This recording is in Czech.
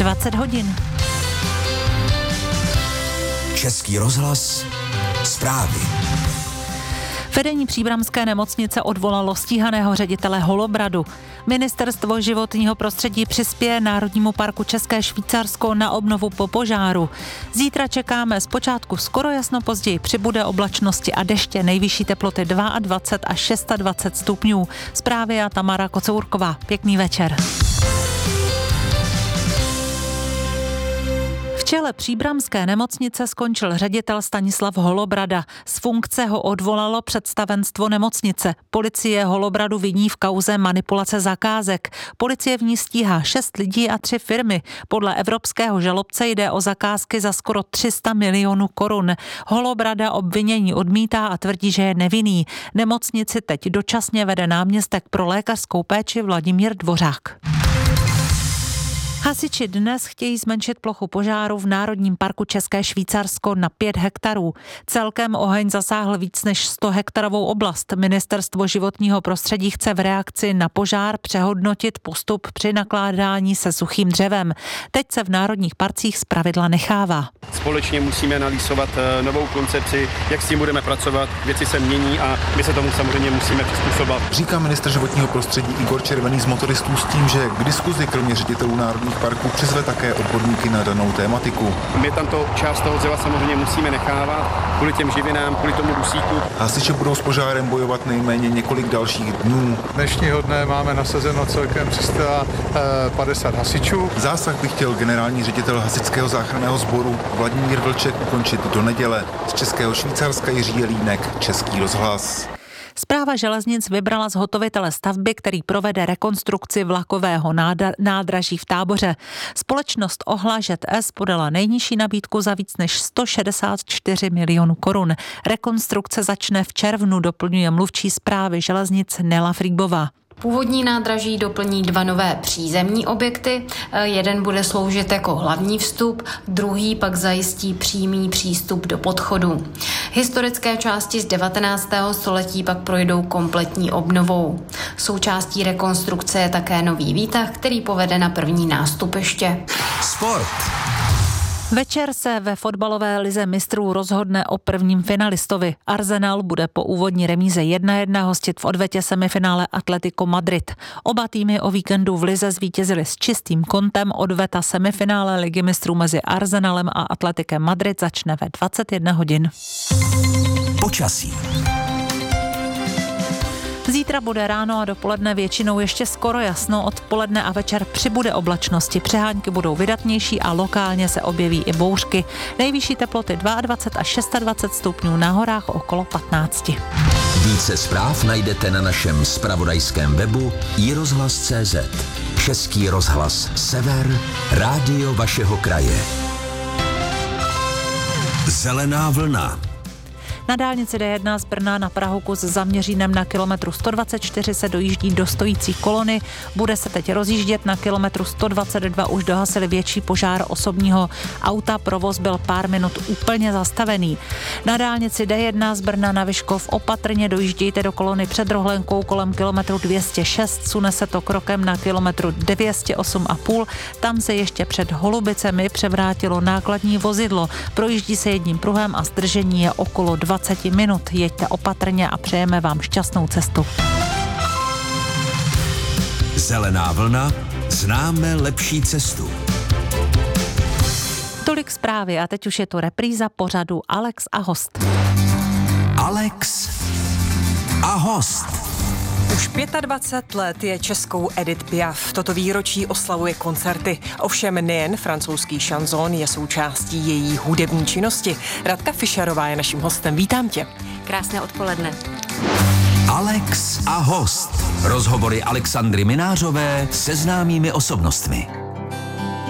20 hodin. Český rozhlas, zprávy. Vedení příbramské nemocnice odvolalo stíhaného ředitele Holobradu. Ministerstvo životního prostředí přispěje Národnímu parku České Švýcarsko na obnovu po požáru. Zítra čekáme zpočátku skoro jasno, později přibude oblačnosti a deště, nejvyšší teploty 22 až 26 stupňů. Zprávy a Tamara Kocourková. Pěkný večer. V čele příbramské nemocnice skončil ředitel Stanislav Holobrada. Z funkce ho odvolalo představenstvo nemocnice. Policie Holobradu viní v kauze manipulace zakázek. Policie v ní stíhá 6 lidí a 3 firmy. Podle evropského žalobce jde o zakázky za skoro 300 milionů korun. Holobrada obvinění odmítá a tvrdí, že je nevinný. Nemocnici teď dočasně vede náměstek pro lékařskou péči Vladimír Dvořák. Hasiči dnes chtějí zmenšit plochu požáru v Národním parku České Švýcarsko na 5 hektarů. Celkem oheň zasáhl víc než 100 hektarovou oblast. Ministerstvo životního prostředí chce v reakci na požár přehodnotit postup při nakládání se suchým dřevem. Teď se v národních parcích zpravidla nechává. Společně musíme analyzovat novou koncepci, jak s tím budeme pracovat. Věci se mění a my se tomu samozřejmě musíme přizpůsobit. Říká ministr životního prostředí Igor Červený z motoristů s tím, že k diskuzi kromě ředitelů národních parků přizve také odborníky na danou tématiku. My tam to část toho dřeva samozřejmě musíme nechávat kvůli těm živinám, kvůli tomu dusíku. Hasiči budou s požárem bojovat nejméně několik dalších dnů. Dnešního dne máme nasazeno celkem 350 hasičů. Zásah by chtěl generální ředitel hasičského záchranného sboru Vladimír Vlček ukončit do neděle. Z Českého Švýcarska Jiří Jelínek, Český rozhlas. Správa železnic vybrala zhotovitele stavby, který provede rekonstrukci vlakového nádraží v Táboře. Společnost Ohla ŽS podala nejnižší nabídku za víc než 164 milionů korun. Rekonstrukce začne v červnu, doplňuje mluvčí správy železnic Nela Frýbová. Původní nádraží doplní 2 nové přízemní objekty. Jeden bude sloužit jako hlavní vstup, druhý pak zajistí přímý přístup do podchodu. Historické části z 19. století pak projdou kompletní obnovou. Součástí rekonstrukce je také nový výtah, který povede na první nástupiště. Sport. Večer se ve fotbalové lize mistrů rozhodne o prvním finalistovi. Arsenal bude po úvodní remíze 1-1 hostit v odvetě semifinále Atletico Madrid. Oba týmy o víkendu v lize zvítězili s čistým kontem. Odveta semifinále ligy mistrů mezi Arsenalem a Atletikem Madrid začne ve 21 hodin. Počasí. Zítra bude ráno a dopoledne většinou ještě skoro jasno, odpoledne a večer přibude oblačnosti. Přehánky budou vydatnější a lokálně se objeví i bouřky. Nejvyšší teploty 22 až 26 stupňů, na horách okolo 15. Více zpráv najdete na našem zpravodajském webu iRozhlas.cz. Český rozhlas Sever, rádio vašeho kraje. Zelená vlna. Na dálnici D1 z Brna na Prahu kus s zaměřínem na kilometru 124 se dojíždí do stojící kolony. Bude se teď rozjíždět. Na kilometru 122 už dohasili větší požár osobního auta. Provoz byl pár minut úplně zastavený. Na dálnici D1 z Brna na Vyškov opatrně dojíždějte do kolony před Rohlenkou kolem kilometru 206. Sune se to krokem na kilometru 208,5. Tam se ještě před Holubicemi převrátilo nákladní vozidlo. Projíždí se jedním pruhem a zdržení je okolo 20 minut. Jeďte opatrně a přejeme vám šťastnou cestu. Zelená vlna, známe lepší cestu. Tolik zprávy a teď už je tu repríza pořadu Alex a host. Alex a host. Už 25 let je českou Edith Piaf. Toto výročí oslavuje koncerty. Ovšem nejen francouzský šanzón je součástí její hudební činnosti. Radka Fischerová je naším hostem. Vítám tě. Krásné odpoledne. Alex a host. Rozhovory Alexandry Minářové se známými osobnostmi.